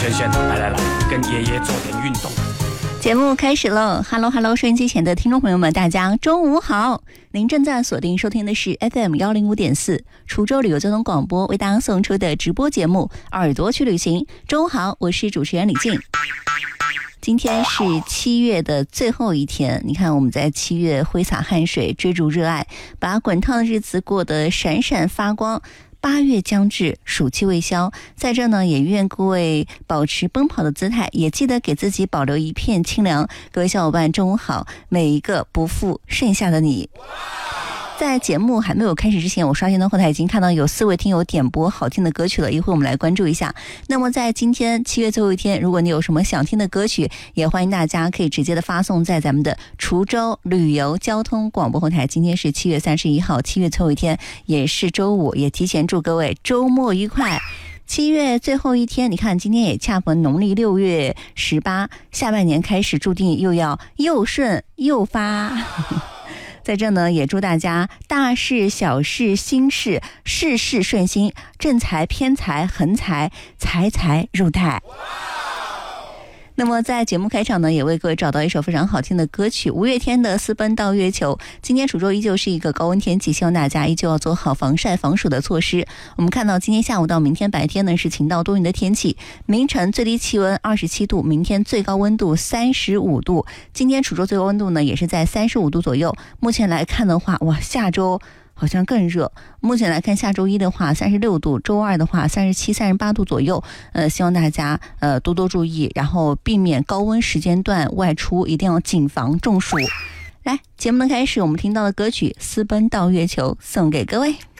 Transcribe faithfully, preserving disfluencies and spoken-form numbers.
轩轩，来来来，跟爷爷做点运动。 节目开始了 ，Hello Hello， 收音机前的听众朋友们，大家中午好！您正在锁定收听的是 F M 一零五点四滁州旅游交通广播为大家送出的直播节目《耳朵去旅行》。中午好，我是主持人李静。今天是七月的最后一天，你看我们在七月挥洒汗水，追逐热爱，把滚烫的日子过得闪闪发光。八月将至，暑气未消，在这呢，也愿各位保持奔跑的姿态，也记得给自己保留一片清凉。各位小伙伴，中午好，每一个不负盛夏的你。在节目还没有开始之前，我刷新到后台已经看到有四位听友点播好听的歌曲了，一会儿我们来关注一下。那么在今天七月最后一天，如果你有什么想听的歌曲，也欢迎大家可以直接的发送在咱们的滁州旅游交通广播后台。今天是七月三十一号，七月最后一天，也是周五，也提前祝各位周末愉快。七月最后一天，你看今天也恰逢农历六月十八，下半年开始注定又要又顺又发。在这呢，也祝大家大事小事心事事事顺心，正财偏财横财财财入袋。那么在节目开场呢，也为各位找到一首非常好听的歌曲，五月天的《私奔到月球》。今天滁州依旧是一个高温天气，希望大家依旧要做好防晒防暑的措施。我们看到今天下午到明天白天呢是晴到多云的天气，明晨最低气温二十七度，明天最高温度三十五度。今天滁州最高温度呢也是在三十五度左右。目前来看的话，哇，下周好像更热。目前来看，下周一的话三十六度，周二的话三十七、三十八度左右。呃，希望大家呃多多注意，然后避免高温时间段外出，一定要谨防中暑。来，节目的开始，我们听到的歌曲《私奔到月球》送给各位。